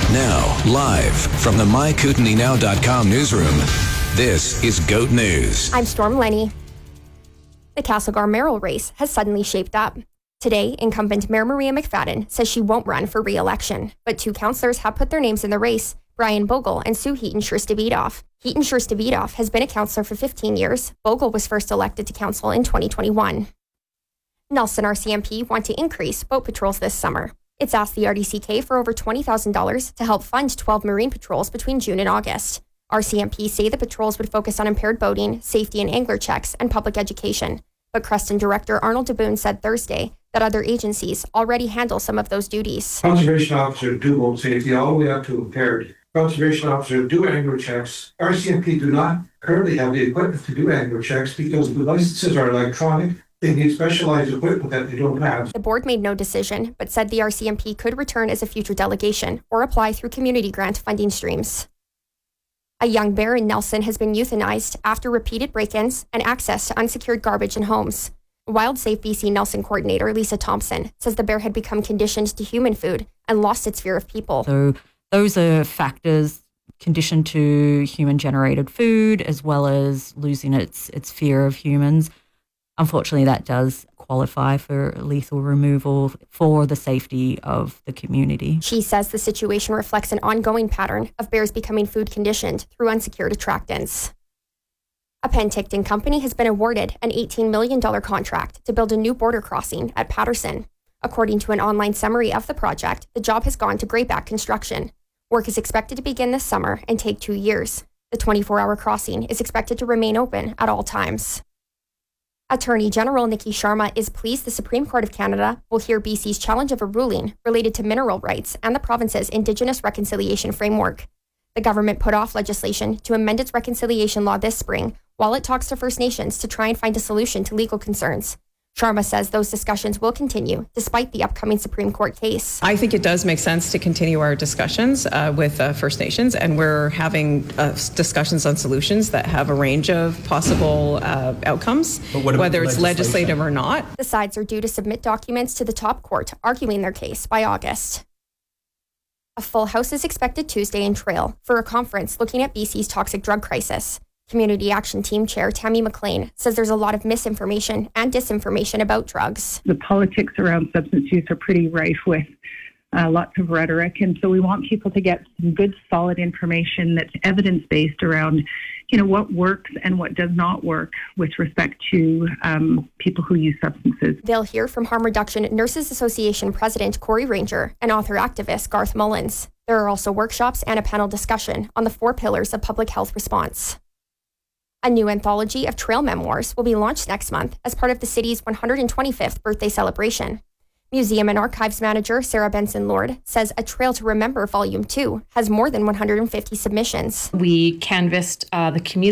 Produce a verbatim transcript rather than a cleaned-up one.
Now, live from the my kootenai now dot com newsroom, this is GOAT News. I'm Storm Lenny. The Castlegar mayoral race has suddenly shaped up. Today, incumbent Mayor Maria McFadden says she won't run for re-election, but two councillors have put their names in the race, Brian Bogle and Sue Heaton-Scherster-Wiedoff. Heaton-Scherster-Wiedoff has been a councillor for fifteen years. Bogle was first elected to council in twenty twenty-one. Nelson R C M P want to increase boat patrols this summer. It's asked the R D C K for over twenty thousand dollars to help fund twelve marine patrols between June and August. R C M P say the patrols would focus on impaired boating, safety and angler checks, and public education. But Creston Director Arnold DeBoon said Thursday that other agencies already handle some of those duties. Conservation officers do boat safety all the way up to impaired. Conservation officers do angler checks. R C M P do not currently have the equipment to do angler checks because the licenses are electronic. They need specialized equipment that they don't have. The board made no decision, but said the R C M P could return as a future delegation or apply through community grant funding streams. A young bear in Nelson has been euthanized after repeated break-ins and access to unsecured garbage in homes. WildSafe B C Nelson coordinator Lisa Thompson says the bear had become conditioned to human food and lost its fear of people. So those are factors conditioned to human-generated food as well as losing its its fear of humans. Unfortunately, that does qualify for lethal removal for the safety of the community. She says the situation reflects an ongoing pattern of bears becoming food conditioned through unsecured attractants. A Penticton company has been awarded an eighteen million dollars contract to build a new border crossing at Patterson. According to an online summary of the project, the job has gone to Greyback Construction. Work is expected to begin this summer and take two years. The twenty-four hour crossing is expected to remain open at all times. Attorney General Nikki Sharma is pleased the Supreme Court of Canada will hear B C's challenge of a ruling related to mineral rights and the province's Indigenous reconciliation framework. The government put off legislation to amend its reconciliation law this spring while it talks to First Nations to try and find a solution to legal concerns. Sharma says those discussions will continue despite the upcoming Supreme Court case. I think it does make sense to continue our discussions uh, with uh, First Nations, and we're having uh, discussions on solutions that have a range of possible uh, outcomes, whether it's legislative or not. The sides are due to submit documents to the top court arguing their case by August. A full house is expected Tuesday in Trail for a conference looking at B C's toxic drug crisis. Community Action Team Chair Tammy McLean says there's a lot of misinformation and disinformation about drugs. The politics around substance use are pretty rife with uh, lots of rhetoric, and so we want people to get some good, solid information that's evidence-based around, you know, what works and what does not work with respect to um, people who use substances. They'll hear from Harm Reduction Nurses Association President Corey Ranger and author-activist Garth Mullins. There are also workshops and a panel discussion on the four pillars of public health response. A new anthology of trail memoirs will be launched next month as part of the city's one hundred twenty-fifth birthday celebration. Museum and Archives Manager Sarah Benson-Lord says A Trail to Remember Volume two has more than one hundred fifty submissions. We canvassed uh, the community